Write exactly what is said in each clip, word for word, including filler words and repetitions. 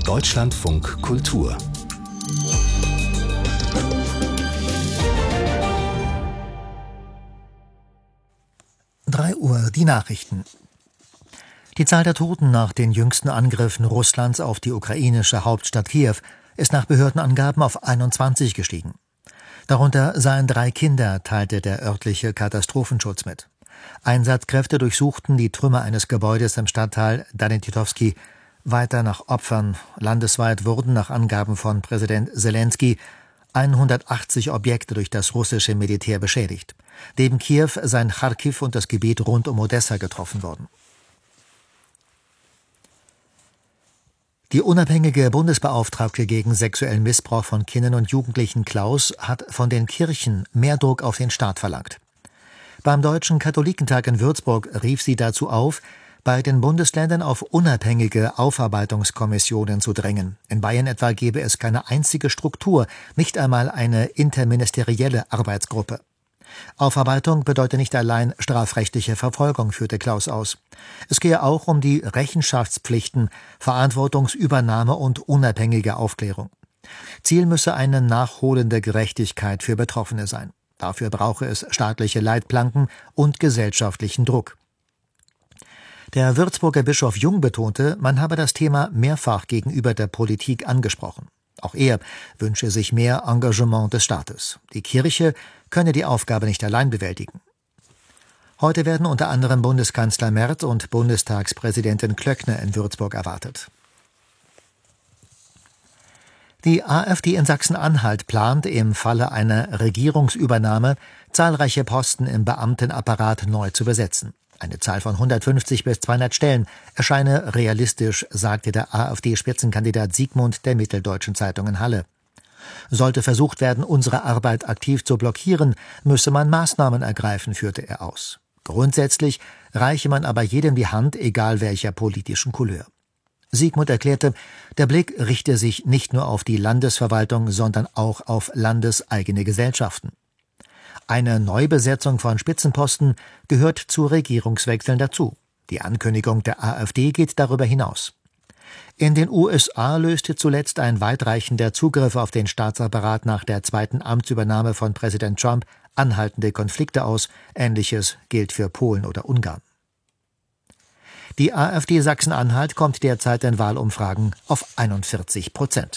Deutschlandfunk Kultur. drei Uhr, die Nachrichten. Die Zahl der Toten nach den jüngsten Angriffen Russlands auf die ukrainische Hauptstadt Kiew ist nach Behördenangaben auf einundzwanzig gestiegen. Darunter seien drei Kinder, teilte der örtliche Katastrophenschutz mit. Einsatzkräfte durchsuchten die Trümmer eines Gebäudes im Stadtteil Danetitowski. Weiter nach Opfern. Landesweit wurden nach Angaben von Präsident Selenskyj hundertachtzig Objekte durch das russische Militär beschädigt. Neben Kiew seien Charkiw und das Gebiet rund um Odessa getroffen worden. Die unabhängige Bundesbeauftragte gegen sexuellen Missbrauch von Kindern und Jugendlichen Klaus hat von den Kirchen mehr Druck auf den Staat verlangt. Beim Deutschen Katholikentag in Würzburg rief sie dazu auf, bei den Bundesländern auf unabhängige Aufarbeitungskommissionen zu drängen. In Bayern etwa gebe es keine einzige Struktur, nicht einmal eine interministerielle Arbeitsgruppe. Aufarbeitung bedeutet nicht allein strafrechtliche Verfolgung, führte Klaus aus. Es gehe auch um die Rechenschaftspflichten, Verantwortungsübernahme und unabhängige Aufklärung. Ziel müsse eine nachholende Gerechtigkeit für Betroffene sein. Dafür brauche es staatliche Leitplanken und gesellschaftlichen Druck. Der Würzburger Bischof Jung betonte, man habe das Thema mehrfach gegenüber der Politik angesprochen. Auch er wünsche sich mehr Engagement des Staates. Die Kirche könne die Aufgabe nicht allein bewältigen. Heute werden unter anderem Bundeskanzler Merz und Bundestagspräsidentin Klöckner in Würzburg erwartet. Die AfD in Sachsen-Anhalt plant im Falle einer Regierungsübernahme, zahlreiche Posten im Beamtenapparat neu zu besetzen. Eine Zahl von hundertfünfzig bis zweihundert Stellen erscheine realistisch, sagte der AfD-Spitzenkandidat Siegmund der Mitteldeutschen Zeitung in Halle. Sollte versucht werden, unsere Arbeit aktiv zu blockieren, müsse man Maßnahmen ergreifen, führte er aus. Grundsätzlich reiche man aber jedem die Hand, egal welcher politischen Couleur. Siegmund erklärte, der Blick richte sich nicht nur auf die Landesverwaltung, sondern auch auf landeseigene Gesellschaften. Eine Neubesetzung von Spitzenposten gehört zu Regierungswechseln dazu. Die Ankündigung der AfD geht darüber hinaus. In den U S A löste zuletzt ein weitreichender Zugriff auf den Staatsapparat nach der zweiten Amtsübernahme von Präsident Trump anhaltende Konflikte aus. Ähnliches gilt für Polen oder Ungarn. Die AfD Sachsen-Anhalt kommt derzeit in Wahlumfragen auf einundvierzig Prozent.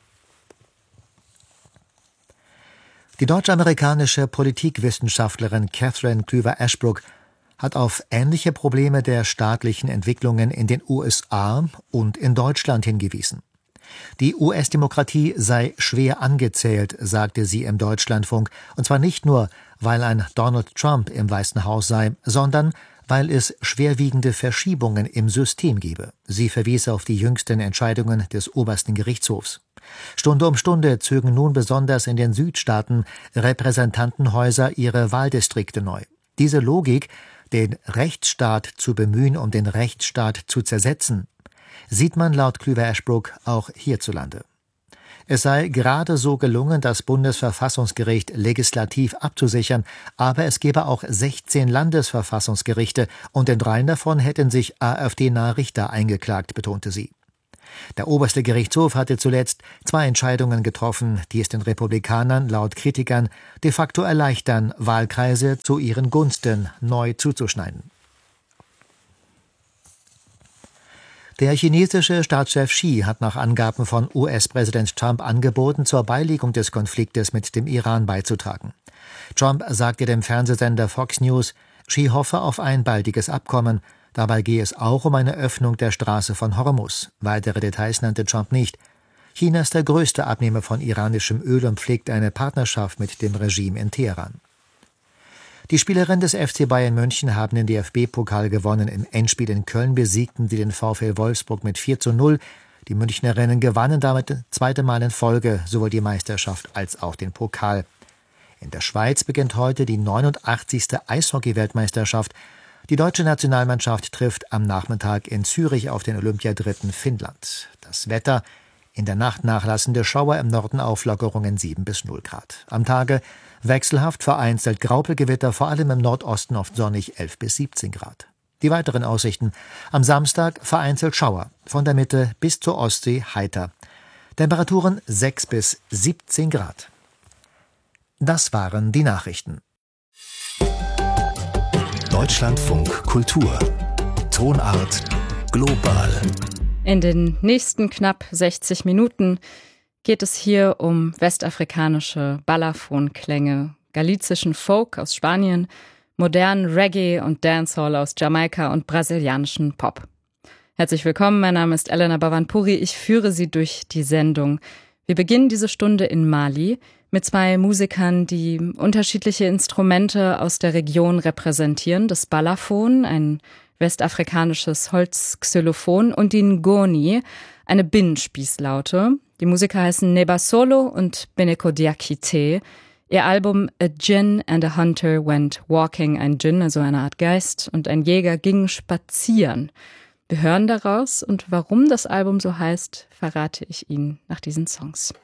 Die deutsch-amerikanische Politikwissenschaftlerin Catherine Cleaver-Ashbrook hat auf ähnliche Probleme der staatlichen Entwicklungen in den U S A und in Deutschland hingewiesen. Die U S-Demokratie sei schwer angezählt, sagte sie im Deutschlandfunk, und zwar nicht nur, weil ein Donald Trump im Weißen Haus sei, sondern weil es schwerwiegende Verschiebungen im System gebe. Sie verwies auf die jüngsten Entscheidungen des obersten Gerichtshofs. Stunde um Stunde zögen nun besonders in den Südstaaten Repräsentantenhäuser ihre Wahldistrikte neu. Diese Logik, den Rechtsstaat zu bemühen, um den Rechtsstaat zu zersetzen, sieht man laut Cleaver-Ashbrook auch hierzulande. Es sei gerade so gelungen, das Bundesverfassungsgericht legislativ abzusichern, aber es gebe auch sechzehn Landesverfassungsgerichte und in dreien davon hätten sich AfD-nahe Richter eingeklagt, betonte sie. Der oberste Gerichtshof hatte zuletzt zwei Entscheidungen getroffen, die es den Republikanern laut Kritikern de facto erleichtern, Wahlkreise zu ihren Gunsten neu zuzuschneiden. Der chinesische Staatschef Xi hat nach Angaben von U S-Präsident Trump angeboten, zur Beilegung des Konfliktes mit dem Iran beizutragen. Trump sagte dem Fernsehsender Fox News, Xi hoffe auf ein baldiges Abkommen. Dabei gehe es auch um eine Öffnung der Straße von Hormuz. Weitere Details nannte Trump nicht. China ist der größte Abnehmer von iranischem Öl und pflegt eine Partnerschaft mit dem Regime in Teheran. Die Spielerinnen des F C Bayern München haben den D F B-Pokal gewonnen. Im Endspiel in Köln besiegten sie den VfL Wolfsburg mit vier zu null. Die Münchnerinnen gewannen damit das zweite Mal in Folge sowohl die Meisterschaft als auch den Pokal. In der Schweiz beginnt heute die neunundachtzigste Eishockey-Weltmeisterschaft. Die deutsche Nationalmannschaft trifft am Nachmittag in Zürich auf den Olympiadritten Finnland. Das Wetter: in der Nacht nachlassende Schauer, im Norden Auflockerungen sieben bis null Grad. Am Tage wechselhaft, vereinzelt Graupelgewitter, vor allem im Nordosten oft sonnig elf bis siebzehn Grad. Die weiteren Aussichten: am Samstag vereinzelt Schauer, von der Mitte bis zur Ostsee heiter. Temperaturen sechs bis siebzehn Grad. Das waren die Nachrichten. Deutschlandfunk Kultur. Tonart global. In den nächsten knapp sechzig Minuten geht es hier um westafrikanische Balafon-Klänge, galizischen Folk aus Spanien, modernen Reggae und Dancehall aus Jamaika und brasilianischen Pop. Herzlich willkommen, mein Name ist Elena Bhavanpuri, ich führe Sie durch die Sendung. Wir beginnen diese Stunde in Mali mit zwei Musikern, die unterschiedliche Instrumente aus der Region repräsentieren. Das Balafon, ein westafrikanisches Holzxylophon, und die Ngoni, eine Binnenspießlaute. Die Musiker heißen Neba Solo und Beneko Diakite. Ihr Album A Djinn and a Hunter Went Walking, ein Djinn, also eine Art Geist, und ein Jäger gingen spazieren. Wir hören daraus, und warum das Album so heißt, verrate ich Ihnen nach diesen Songs.